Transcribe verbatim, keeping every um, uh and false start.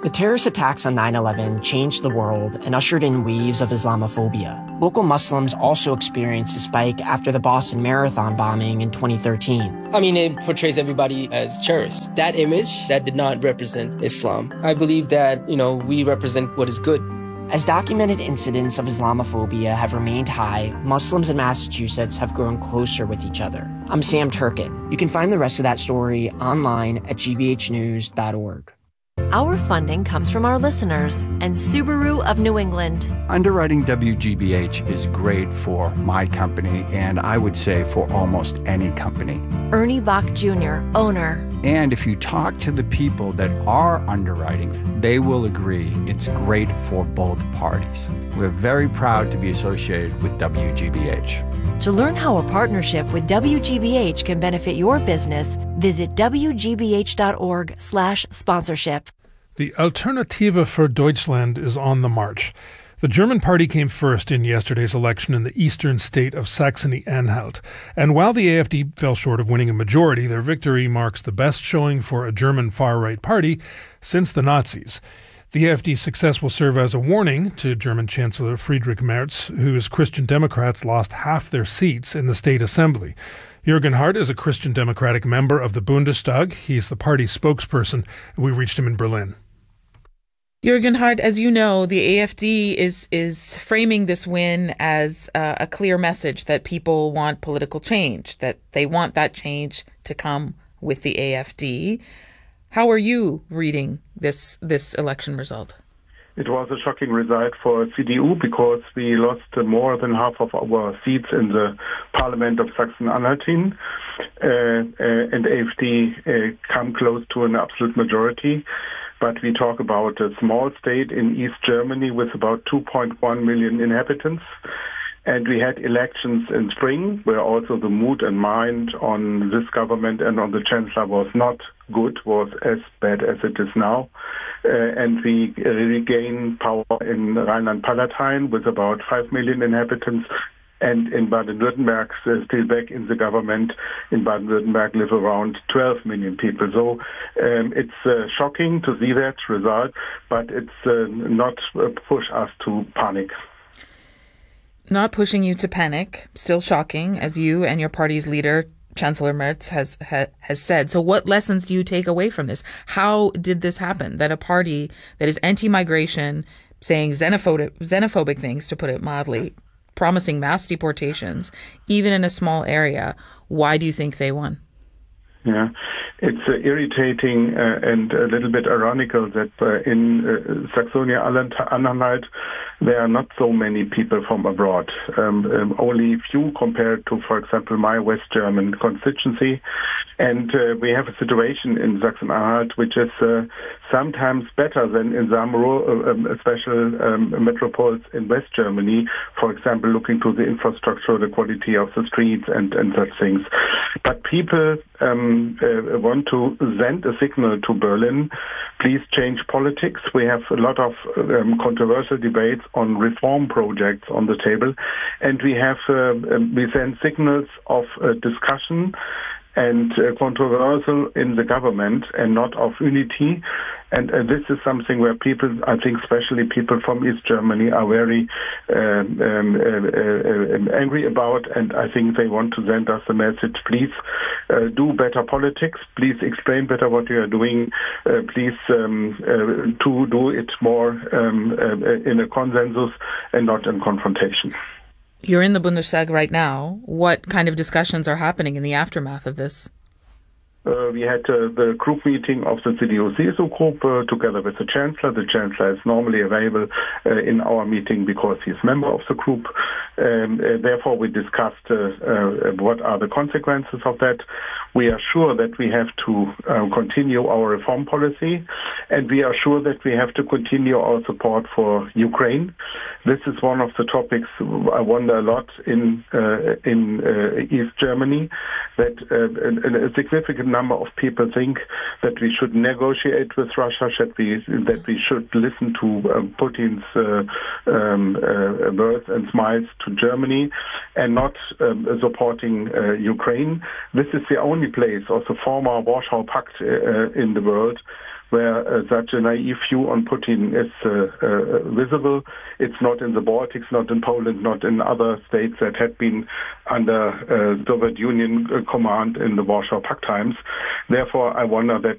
The terrorist attacks on nine eleven changed the world and ushered in waves of Islamophobia. Local Muslims also experienced a spike after the Boston Marathon bombing in twenty thirteen. I mean, it portrays everybody as terrorists. That image, that did not represent Islam. I believe that, you know, we represent what is good. As documented incidents of Islamophobia have remained high, Muslims in Massachusetts have grown closer with each other. I'm Sam Turkin. You can find the rest of that story online at g b h news dot org. Our funding comes from our listeners and Subaru of New England. Underwriting W G B H is great for my company, and I would say for almost any company. Ernie Bach Junior, owner. And if you talk to the people that are underwriting, they will agree it's great for both parties. We're very proud to be associated with W G B H. To learn how a partnership with W G B H can benefit your business, visit w g b h dot org slash sponsorship. The Alternative für Deutschland is on the march. The German party came first in yesterday's election in the eastern state of Saxony-Anhalt. And while the A F D fell short of winning a majority, their victory marks the best showing for a German far-right party since the Nazis. The A F D's success will serve as a warning to German Chancellor Friedrich Merz, whose Christian Democrats lost half their seats in the state assembly. Jürgen Hart is a Christian Democratic member of the Bundestag. He's the party's spokesperson, and we reached him in Berlin. Jürgen Hart, as you know, the A F D is is framing this win as uh, a clear message that people want political change, that they want that change to come with the A F D. How are you reading this this election result? It was a shocking result for C D U because we lost more than half of our seats in the Parliament of Sachsen-Anhalt, uh, uh, and A F D uh, come close to an absolute majority. But we talk about a small state in East Germany with about two point one million inhabitants. And we had elections in spring where also the mood and mind on this government and on the chancellor was not good, was as bad as it is now. Uh, and we regain power in Rhineland-Palatinate with about five million inhabitants. And in Baden-Württemberg, uh, still back in the government, in Baden-Württemberg live around twelve million people. So um, it's uh, shocking to see that result, but it's uh, not uh, push us to panic. Not pushing you to panic, still shocking, as you and your party's leader, Chancellor Merz, has ha, has said. So what lessons do you take away from this? How did this happen, that a party that is anti-migration, saying xenophobic, xenophobic things, to put it mildly, promising mass deportations, even in a small area, why do you think they won? Yeah, it's uh, irritating uh, and a little bit ironical that uh, in uh, Saxony-Anhalt there are not so many people from abroad, um, um, only few compared to, for example, my West German constituency. And uh, we have a situation in Saxony-Anhalt which is uh, sometimes better than in some rural, um, special um, metropoles in West Germany, for example, looking to the infrastructure, the quality of the streets and, and such things. But people um, uh, want to send a signal to Berlin, please change politics. We have a lot of um, controversial debates on reform projects on the table, and we have uh, we send signals of uh, discussion and uh, controversial in the government and not of unity. And uh, this is something where people, I think especially people from East Germany, are very um, um, uh, uh, angry about, and I think they want to send us a message, please uh, do better politics, please explain better what you are doing, uh, please um, uh, to do it more um, uh, in a consensus and not in confrontation. You're in the Bundestag right now. What kind of discussions are happening in the aftermath of this? Uh, we had uh, the group meeting of the C D U C S U group uh, together with the Chancellor. The Chancellor is normally available uh, in our meeting because he's a member of the group. Um, uh, therefore, we discussed uh, uh, what are the consequences of that. We are sure that we have to uh, continue our reform policy, and we are sure that we have to continue our support for Ukraine. This is one of the topics I wonder a lot in uh, in uh, East Germany, that uh, a, a significant number of people think that we should negotiate with Russia, that we that we should listen to uh, Putin's uh, um, uh, words and smiles to Germany, and not um, supporting uh, Ukraine. This is the only place of the former Warsaw Pact uh, in the world where uh, such a naive view on Putin is uh, uh, visible. It's not in the Baltics, not in Poland, not in other states that had been under uh, Soviet Union uh, command in the Warsaw Pact times. Therefore, I wonder that